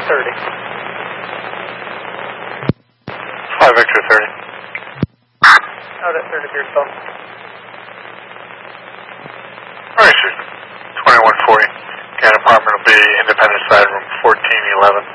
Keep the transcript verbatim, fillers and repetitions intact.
thirty. five Victor thirty. Out at thirty Beard phone. Alright, sir. twenty-one forty. Can apartment will be Independence Side, room fourteen eleven.